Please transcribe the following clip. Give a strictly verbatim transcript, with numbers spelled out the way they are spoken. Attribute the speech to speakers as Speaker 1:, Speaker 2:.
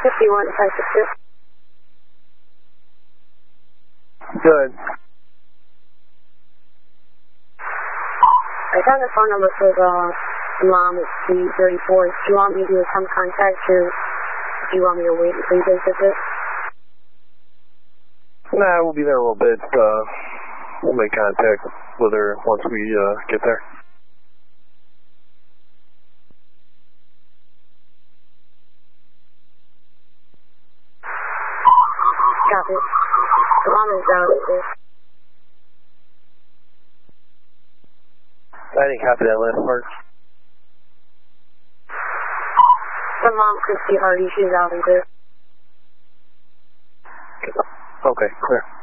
Speaker 1: fifty-one, ten sixty.
Speaker 2: Good.
Speaker 1: I found the phone number for the mom at C thirty-four. Do you want me to attempt contact or do you want me to wait until you guys visit?
Speaker 2: Nah, we'll be there a little bit. Uh, we'll make contact with her once we uh, get there.
Speaker 1: Copy. The mom is out right there.
Speaker 2: I didn't copy that last part.
Speaker 1: The mom, Christy Hardy, she's out right there.
Speaker 2: Okay, clear.